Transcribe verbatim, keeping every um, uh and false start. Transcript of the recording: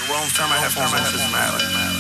Wrong time I have headphones on, this is mad.